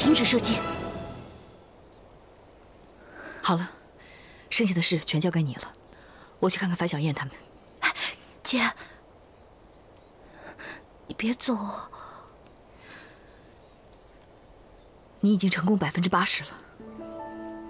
停止射击。 好了，剩下的事全交给你了。我去看看樊小燕他们。 姐，你别走。 你已经成功80%了。